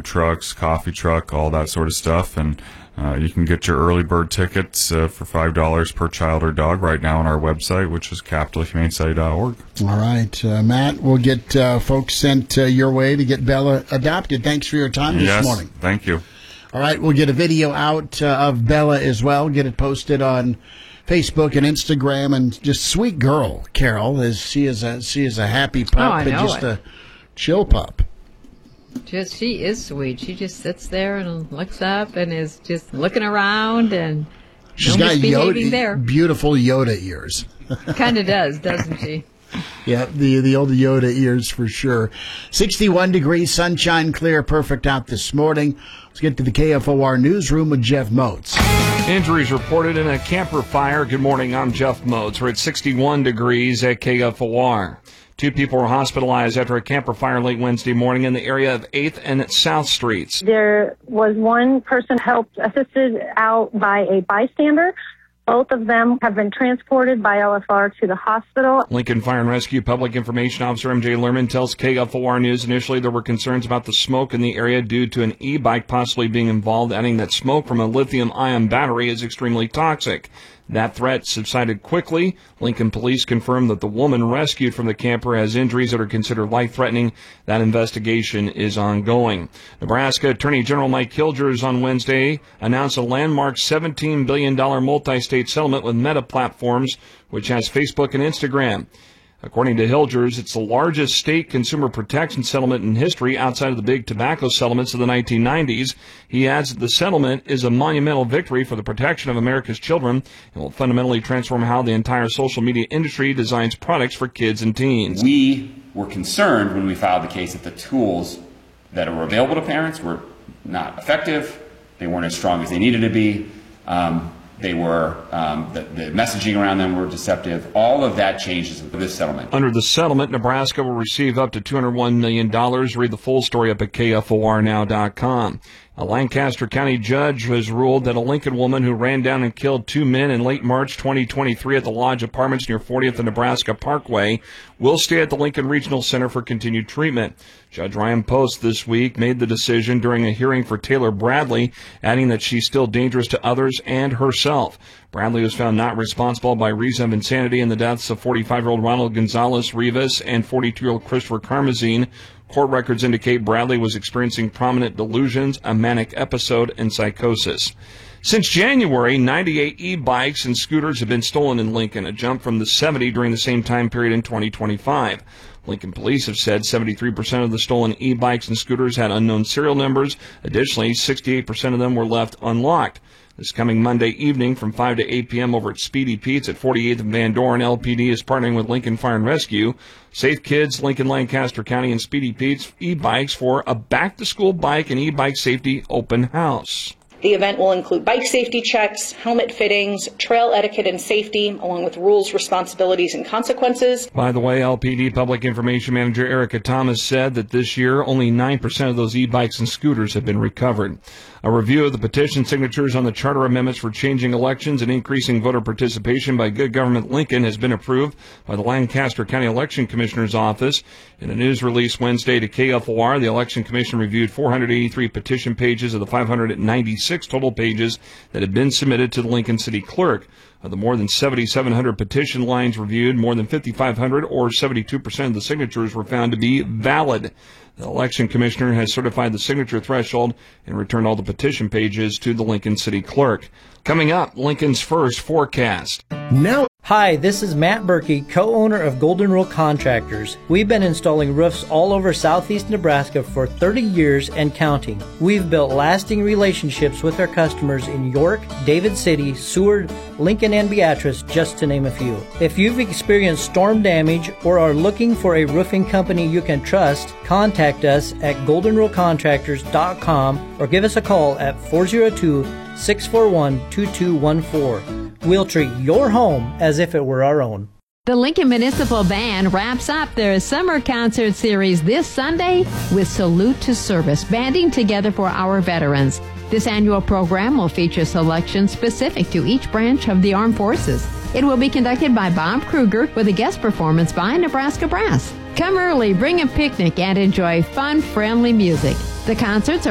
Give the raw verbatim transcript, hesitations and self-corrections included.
food trucks, coffee truck, all that sort of stuff. And uh, you can get your early bird tickets uh, for five dollars per child or dog right now on our website, which is capital humane society dot org. All right, uh, Matt, we'll get uh, folks sent uh, your way to get Bella adopted. Thanks for your time this yes, morning. Thank you. All right, we'll get a video out uh, of Bella as well, get it posted on Facebook and Instagram. And just sweet girl, Carol, is she is a she is a happy pup, Oh, I and know just it. a chill pup. Just she is sweet. She just sits there and looks up and is just looking around and She's no got misbehaving Yoda, there. beautiful Yoda ears. Kind of does, doesn't she? Yeah, the the old Yoda ears for sure. sixty-one degrees, sunshine, clear, perfect out this morning. Let's get to the K F O R newsroom with Jeff Moats. Injuries reported in a camper fire. Good morning, I'm Jeff Moats. We're at sixty-one degrees at K F O R. Two people were hospitalized after a camper fire late Wednesday morning in the area of eighth and South Streets. There was one person helped, assisted out by a bystander. Both of them have been transported by L F R to the hospital. Lincoln Fire and Rescue Public Information Officer M J Lerman tells K F O R News initially there were concerns about the smoke in the area due to an e-bike possibly being involved, adding that smoke from a lithium-ion battery is extremely toxic. That threat subsided quickly. Lincoln police confirmed that the woman rescued from the camper has injuries that are considered life-threatening. That investigation is ongoing. Nebraska Attorney General Mike Hilgers on Wednesday announced a landmark seventeen billion dollars multi-state settlement with Meta Platforms, which has Facebook and Instagram. According to Hilgers, it's the largest state consumer protection settlement in history outside of the big tobacco settlements of the nineteen nineties. He adds that the settlement is a monumental victory for the protection of America's children and will fundamentally transform how the entire social media industry designs products for kids and teens. We were concerned when we filed the case that the tools that were available to parents were not effective. They weren't as strong as they needed to be. Um, They were, um, the, the messaging around them were deceptive. All of that changes with this settlement. Under the settlement, Nebraska will receive up to two hundred one million dollars. Read the full story up at K F O R now dot com. A Lancaster County judge has ruled that a Lincoln woman who ran down and killed two men in late March twenty twenty-three at the Lodge Apartments near fortieth and Nebraska Parkway will stay at the Lincoln Regional Center for continued treatment. Judge Ryan Post this week made the decision during a hearing for Taylor Bradley, adding that she's still dangerous to others and herself. Bradley was found not responsible by reason of insanity in the deaths of forty-five-year-old Ronald Gonzalez Rivas and forty-two-year-old Christopher Karmazine. Court records indicate Bradley was experiencing prominent delusions, a manic episode, and psychosis. Since January, ninety-eight e-bikes and scooters have been stolen in Lincoln, a jump from the seventy during the same time period in twenty twenty-five. Lincoln police have said seventy-three percent of the stolen e-bikes and scooters had unknown serial numbers. Additionally, sixty-eight percent of them were left unlocked. This coming Monday evening from five to eight p.m. over at Speedy Pete's at forty-eighth and Van Doren, L P D is partnering with Lincoln Fire and Rescue, Safe Kids, Lincoln Lancaster County, and Speedy Pete's e-bikes for a back-to-school bike and e-bike safety open house. The event will include bike safety checks, helmet fittings, trail etiquette and safety, along with rules, responsibilities, and consequences. By the way, L P D Public Information Manager Erica Thomas said that this year only nine percent of those e-bikes and scooters have been recovered. A review of the petition signatures on the charter amendments for changing elections and increasing voter participation by Good Government Lincoln has been approved by the Lancaster County Election Commissioner's Office. In a news release Wednesday to K F O R, the Election Commission reviewed four hundred eighty-three petition pages of the five hundred ninety-six total pages that had been submitted to the Lincoln City Clerk. Of the more than seventy-seven hundred petition lines reviewed, more than fifty-five hundred, or seventy-two percent of the signatures, were found to be valid. The election commissioner has certified the signature threshold and returned all the petition pages to the Lincoln City Clerk. Coming up, Lincoln's first forecast. Now, hi, this is Matt Berkey, co-owner of Golden Rule Contractors. We've been installing roofs all over southeast Nebraska for thirty years and counting. We've built lasting relationships with our customers in York, David City, Seward, Lincoln, and Beatrice, just to name a few. If you've experienced storm damage or are looking for a roofing company you can trust, contact us at golden rule contractors dot com or give us a call at four oh two, six four one, two two one four. We'll treat your home as if it were our own. The Lincoln Municipal Band wraps up their summer concert series this Sunday with Salute to Service, banding together for our veterans. This annual program will feature selections specific to each branch of the armed forces. It will be conducted by Bob Kruger with a guest performance by Nebraska Brass. Come early, bring a picnic, and enjoy fun, friendly music. The concerts are